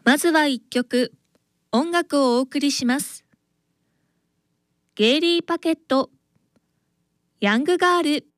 まずは一曲、音楽をお送りします。ゲイリー・パケット、ヤングガール。